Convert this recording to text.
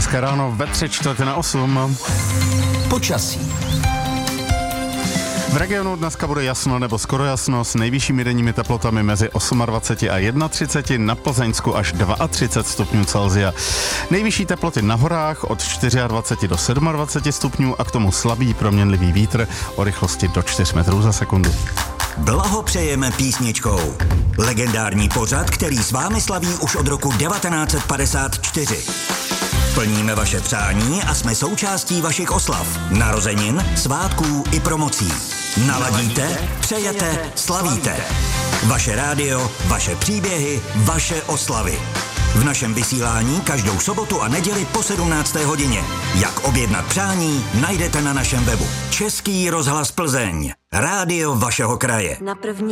Hezké ráno ve 7:45. Počasí. V regionu dneska bude jasno nebo skoro jasno s nejvyššími denními teplotami mezi 28 a 31, na Plzeňsku až 32 stupňů Celsia. Nejvyšší teploty na horách od 24 do 27 stupňů a k tomu slabý proměnlivý vítr o rychlosti do 4 metrů za sekundu. Blahopřejeme písničkou. Legendární pořad, který s vámi slaví už od roku 1954. Plníme vaše přání a jsme součástí vašich oslav, narozenin, svátků i promocí. Naladíte, přejete, slavíte. Vaše rádio, vaše příběhy, vaše oslavy. V našem vysílání každou sobotu a neděli po 17. hodině. Jak objednat přání, najdete na našem webu. Český rozhlas Plzeň. Rádio vašeho kraje. Na první